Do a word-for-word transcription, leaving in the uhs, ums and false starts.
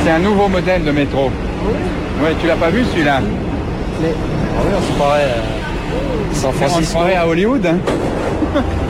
C'est un nouveau modèle de métro. Oui. Ouais, tu l'as pas vu celui-là? Mais... Ah oui, on se croirait euh, San On se Francisco. croirait à Hollywood, hein.